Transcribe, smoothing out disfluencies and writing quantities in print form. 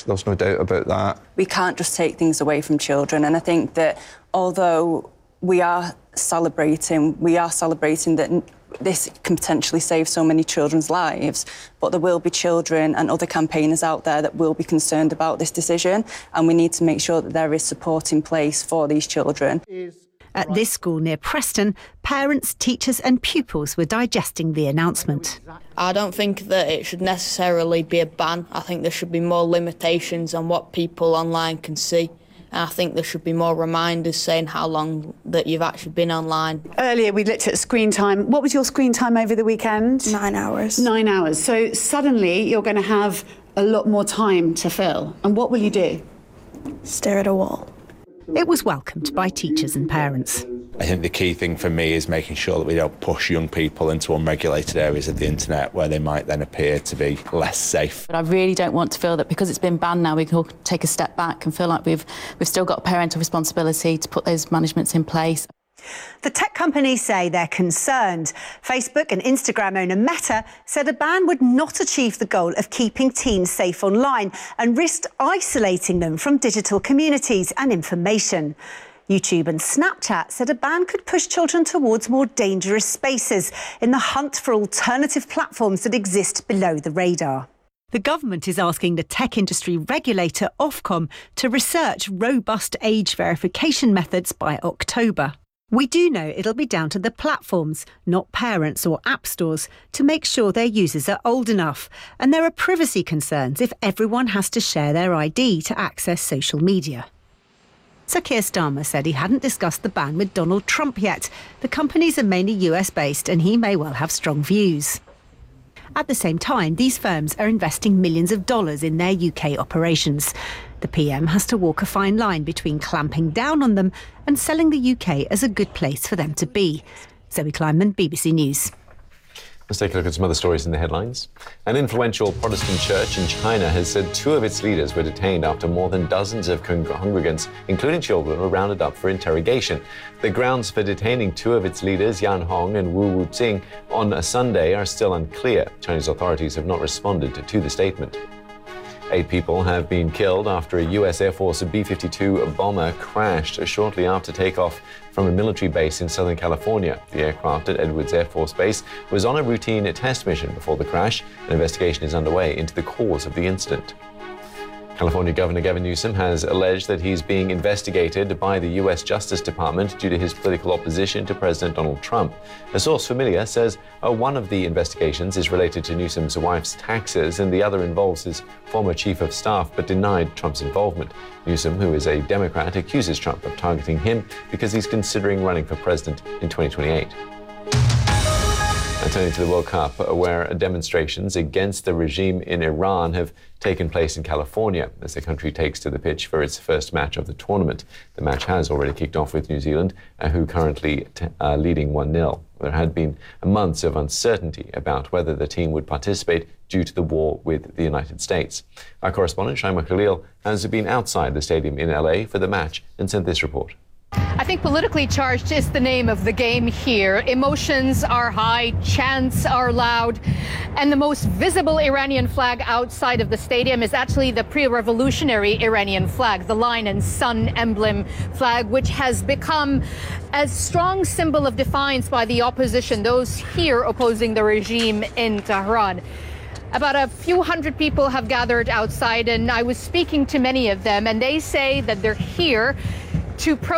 There's no doubt about that. We can't just take things away from children, and I think that although we are celebrating that this can potentially save so many children's lives, but there will be children and other campaigners out there that will be concerned about this decision, and we need to make sure that there is support in place for these children. At this school near Preston, parents, teachers and pupils were digesting the announcement. I don't think that it should necessarily be a ban. I think there should be more limitations on what people online can see. And I think there should be more reminders saying how long that you've actually been online. Earlier we looked at screen time. What was your screen time over the weekend? 9 hours. 9 hours. So suddenly you're going to have a lot more time to fill. And what will you do? Stare at a wall. It was welcomed by teachers and parents. I think the key thing for me is making sure that we don't push young people into unregulated areas of the internet where they might then appear to be less safe. But I really don't want to feel that because it's been banned now we can all take a step back and feel like we've still got a parental responsibility to put those managements in place. The tech companies say they're concerned. Facebook and Instagram owner Meta said a ban would not achieve the goal of keeping teens safe online and risked isolating them from digital communities and information. YouTube and Snapchat said a ban could push children towards more dangerous spaces in the hunt for alternative platforms that exist below the radar. The government is asking the tech industry regulator Ofcom to research robust age verification methods by October. We do know it'll be down to the platforms, not parents or app stores, to make sure their users are old enough. And there are privacy concerns if everyone has to share their ID to access social media. Sir Keir Starmer said he hadn't discussed the ban with Donald Trump yet. The companies are mainly US-based and he may well have strong views. At the same time, these firms are investing millions of dollars in their UK operations. The PM has to walk a fine line between clamping down on them and selling the UK as a good place for them to be. Zoe Kleinman, BBC News. Let's take a look at some other stories in the headlines. An influential Protestant church in China has said 2 of its leaders were detained after more than dozens of congregants, including children, were rounded up for interrogation. The grounds for detaining 2 of its leaders, Yan Hong and Wu Wuxing, on a Sunday are still unclear. Chinese authorities have not responded to the statement. 8 people have been killed after a US Air Force B-52 bomber crashed shortly after takeoff from a military base in Southern California. The aircraft at Edwards Air Force Base was on a routine test mission before the crash. An investigation is underway into the cause of the incident. California Governor Gavin Newsom has alleged that he's being investigated by the U.S. Justice Department due to his political opposition to President Donald Trump. A source familiar says one of the investigations is related to Newsom's wife's taxes and the other involves his former chief of staff, but denied Trump's involvement. Newsom, who is a Democrat, accuses Trump of targeting him because he's considering running for president in 2028. And turning to the World Cup, where demonstrations against the regime in Iran have taken place in California as the country takes to the pitch for its first match of the tournament. The match has already kicked off with New Zealand, who currently leading 1-0. There had been months of uncertainty about whether the team would participate due to the war with the United States. Our correspondent, Shaima Khalil, has been outside the stadium in LA for the match and sent this report. I think politically charged is the name of the game here. Emotions are high, chants are loud, and the most visible Iranian flag outside of the stadium is actually the pre-revolutionary Iranian flag, the lion and sun emblem flag, which has become a strong symbol of defiance by the opposition, those here opposing the regime in Tehran. About a few hundred people have gathered outside, and I was speaking to many of them, and they say that they're here to protest